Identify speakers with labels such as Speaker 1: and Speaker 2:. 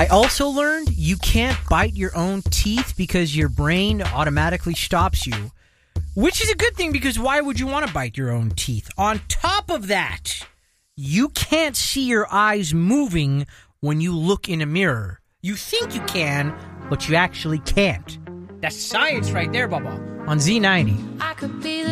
Speaker 1: I also learned you can't bite your own teeth because your brain automatically stops you. Which is a good thing, because why would you want to bite your own teeth? On top of that, you can't see your eyes moving when you look in a mirror. You think you can, but you actually can't. That's science right there, Bubba. On Z90.
Speaker 2: I could be